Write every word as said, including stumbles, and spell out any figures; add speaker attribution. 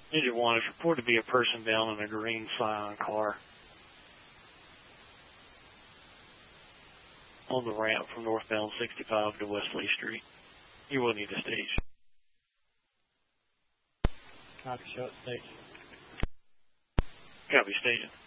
Speaker 1: Engine one is reported to be a person down in a green Scion car on the ramp from northbound sixty-five to Wesley Street. You will need a stage.
Speaker 2: Copy, show at station.
Speaker 1: Copy, station.